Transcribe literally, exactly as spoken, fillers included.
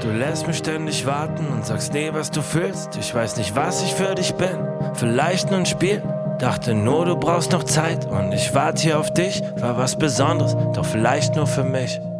Du lässt mich ständig warten und sagst nie, was du fühlst. Ich weiß nicht, was ich für dich bin. Vielleicht nur ein Spiel. Dachte nur, du brauchst noch Zeit und ich warte hier auf dich. War was Besonderes, doch vielleicht nur für mich.